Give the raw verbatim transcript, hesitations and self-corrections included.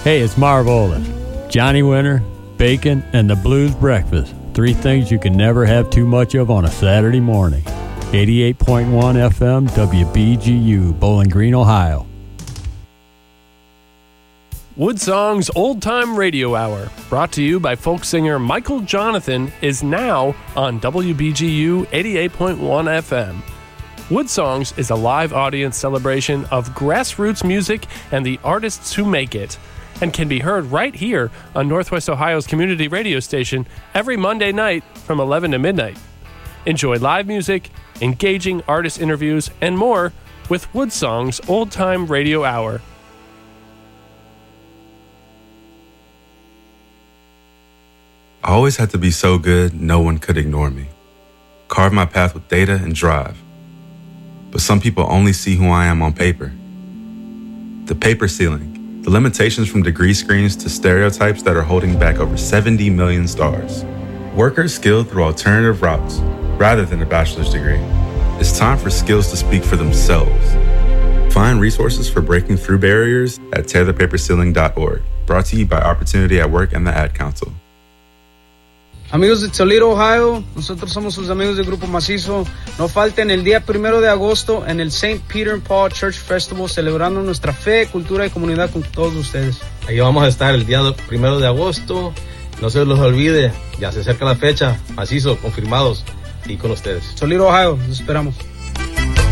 Hey, it's Marv Olin, Johnny Winter, bacon, and the Blues Breakfast. Three things you can never have too much of on a Saturday morning. eighty-eight point one F M W B G U, Bowling Green, Ohio. Woodsong's Old Time Radio Hour, brought to you by folk singer Michael Jonathan, is now on W B G U eighty-eight point one F M. Woodsongs is a live audience celebration of grassroots music and the artists who make it, and can be heard right here on Northwest Ohio's community radio station every Monday night from eleven to midnight. Enjoy live music, engaging artist interviews, and more with Woodsong's Old Time Radio Hour. I always had to be so good, no one could ignore me. Carve my path with data and drive. But some people only see who I am on paper. The paper ceiling, the limitations from degree screens to stereotypes that are holding back over seventy million stars. Workers skilled through alternative routes, rather than a bachelor's degree. It's time for skills to speak for themselves. Find resources for breaking through barriers at tear the paper ceiling dot org. Brought to you by Opportunity at Work and the Ad Council. Amigos de Toledo, Ohio, nosotros somos sus amigos del Grupo Macizo. No falten el día primero de agosto en el Saint Peter and Paul Church Festival, celebrando nuestra fe, cultura y comunidad con todos ustedes. Ahí vamos a estar el día primero de agosto. No se los olvide, ya se acerca la fecha. Macizo, confirmados y con ustedes. Toledo, Ohio, los esperamos.